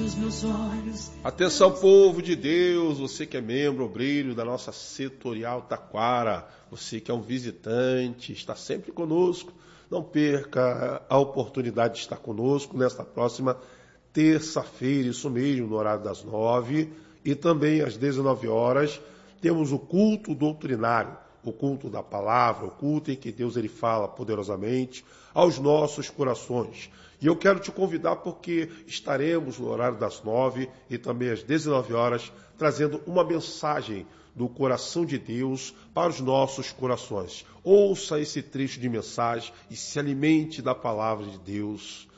os meus olhos. Atenção, povo de Deus, você que é membro, obreiro da nossa Setorial Taquara, você que é um visitante, está sempre conosco, não perca a oportunidade de estar conosco nesta próxima terça-feira, isso mesmo, no horário das 9 e também às 19 horas, temos o culto doutrinário, o culto da palavra, o culto em que Deus ele fala poderosamente aos nossos corações. E eu quero te convidar porque estaremos no horário das 9 e também às 19 horas trazendo uma mensagem do coração de Deus para os nossos corações. Ouça esse trecho de mensagem e se alimente da palavra de Deus.